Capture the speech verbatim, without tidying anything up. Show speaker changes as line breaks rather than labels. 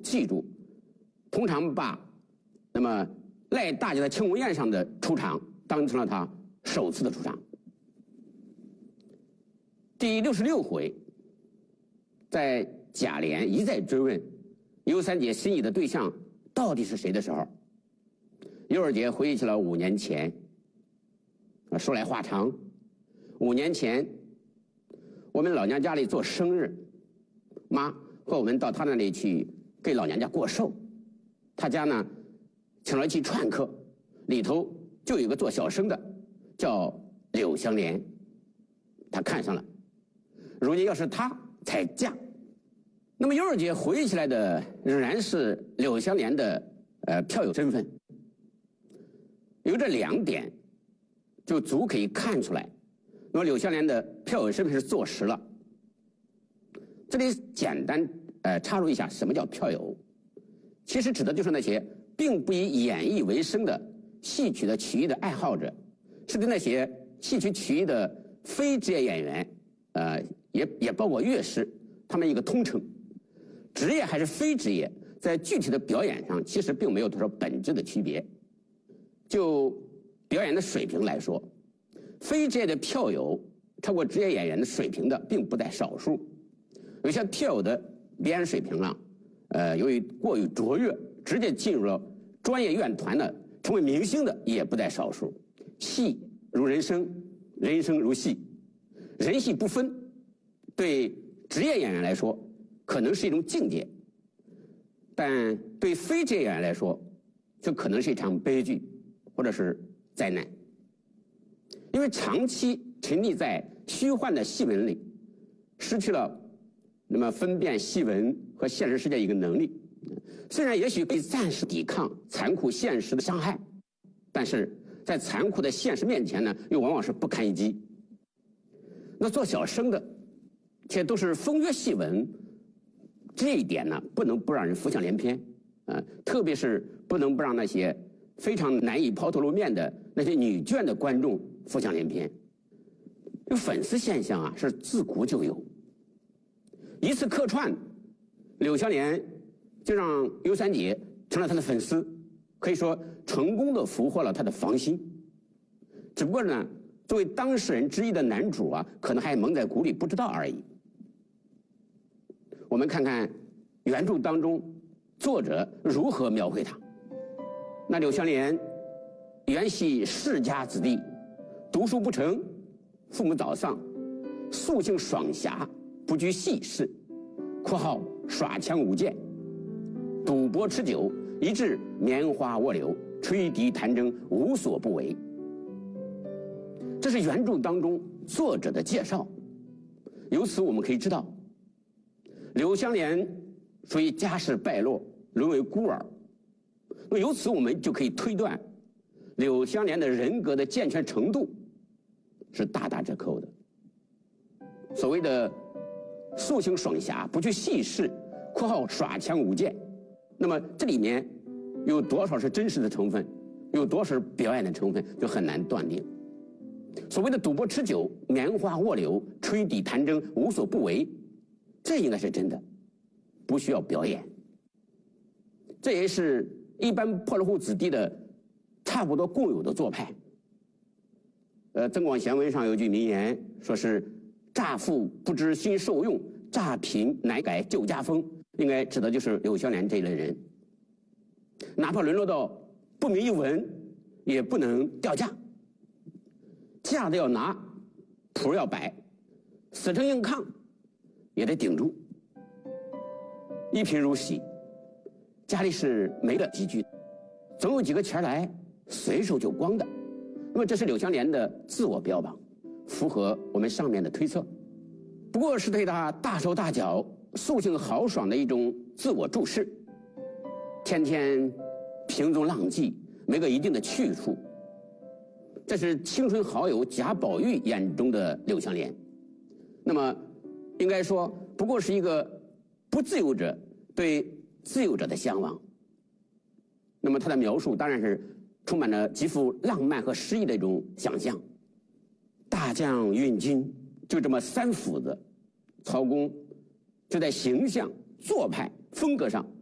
记住，通常把那么赖大家在庆功宴上的出场当成了他首次的出场。第六十六回，在贾琏一再追问尤三姐心仪的对象到底是谁的时候，尤二姐回忆起了五年前。说来话长，五年前我们老娘家里做生日，妈和我们到她那里去给老娘家过寿。她家呢请了一起串客，里头就有一个做小生的叫柳香莲，她看上了，如今要是她才嫁。那么尤二姐回忆起来的仍然是柳香莲的呃票友身份。有这两点就足可以看出来，那么柳香莲的票友身份是坐实了。这里简单呃插入一下，什么叫票友？其实指的就是那些并不以演艺为生的戏曲的曲艺的爱好者，甚至那些戏曲曲艺的非职业演员，呃，也也包括乐师，他们一个通称。职业还是非职业，在具体的表演上其实并没有多少本质的区别。就表演的水平来说，非职业的票友超过职业演员的水平的并不在少数。有些票友的表演水平啊，呃，由于过于卓越，直接进入了专业院团的，成为明星的也不在少数。戏如人生，人生如戏，人戏不分，对职业演员来说可能是一种境界，但对非职业演员来说，这可能是一场悲剧，或者是灾难。因为长期沉溺在虚幻的戏文里，失去了那么分辨戏文和现实世界一个能力。虽然也许可以暂时抵抗残酷现实的伤害，但是在残酷的现实面前呢，又往往是不堪一击。那做小生的且都是风月戏文，这一点呢不能不让人浮想联翩啊、呃！特别是不能不让那些非常难以抛头露面的那些女眷的观众浮想联翩。这粉丝现象啊是自古就有。一次客串，柳香莲就让尤三姐成了他的粉丝，可以说成功的俘获了他的芳心。只不过呢，作为当事人之一的男主啊，可能还蒙在鼓里不知道而已。我们看看原著当中作者如何描绘他。那柳香莲原系世家子弟，读书不成，父母早丧，素性爽侠，不拘细事（括号耍枪舞剑），赌博吃酒，以致棉花卧柳，吹笛弹筝，无所不为。这是原著当中作者的介绍。由此我们可以知道，柳香莲属于家世败落，沦为孤儿。那么由此我们就可以推断，柳香莲的人格的健全程度是大打折扣的。所谓的素性爽侠，不拘细事（括号耍枪舞剑），那么这里面有多少是真实的成分，有多少是表演的成分，就很难断定。所谓的赌博吃酒，棉花卧柳，吹笛弹筝，无所不为，这应该是真的，不需要表演。这也是一般破落户子弟的差不多共有的做派。呃，《增广贤文》上有句名言，说是乍富不知新受用，乍贫乃改旧家风，应该指的就是柳香莲这一类人。哪怕沦落到不明一文，也不能掉价，架子要拿，谱要摆，死撑硬抗也得顶住。一贫如洗，家里是没了积聚，总有几个钱来，随手就光的。那么这是柳香莲的自我标榜，符合我们上面的推测。不过是对他大手大脚、素性豪爽的一种自我注释，天天平纵浪迹，没个一定的去处。这是青春好友贾宝玉眼中的柳香莲。那么应该说不过是一个不自由者对自由者的向往。那么他的描述当然是充满了极富浪漫和诗意的一种想象。大将运军就这么三斧子，曹公就在形象、做派、风格上